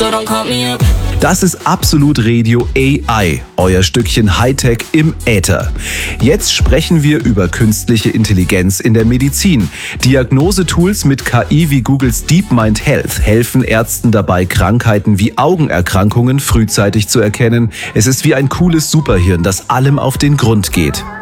so don't call me up. Das ist Absolut Radio AI, euer Stückchen Hightech im Äther. Jetzt sprechen wir über künstliche Intelligenz in der Medizin. Diagnosetools mit KI wie Googles DeepMind Health helfen Ärzten dabei, Krankheiten wie Augenerkrankungen frühzeitig zu erkennen. Es ist wie ein cooles Superhirn, das allem auf den Grund geht.